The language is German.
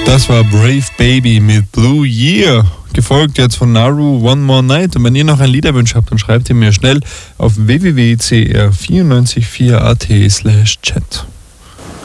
Das war Brave Baby mit Blue Year, gefolgt jetzt von Naru One More Night. Und wenn ihr noch einen Liederwunsch habt, dann schreibt ihr mir schnell auf www.cr944.at/chat.